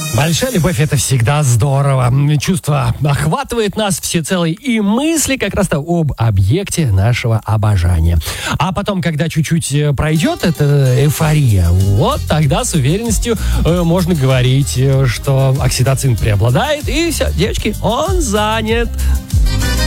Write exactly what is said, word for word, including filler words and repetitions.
Большая любовь — это всегда здорово. Чувство охватывает нас всецело, и мысли как раз-то об объекте нашего обожания. А потом, когда чуть-чуть пройдет эта эйфория, вот тогда с уверенностью э, можно говорить, что окситоцин преобладает, и все, девочки, он занят.